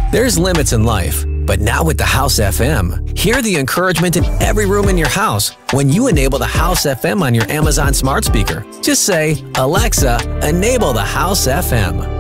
There's limits in life, but now with the House FM, hear the encouragement in every room in your house when you enable the House FM on your Amazon smart speaker. Just say, "Alexa, enable the House FM."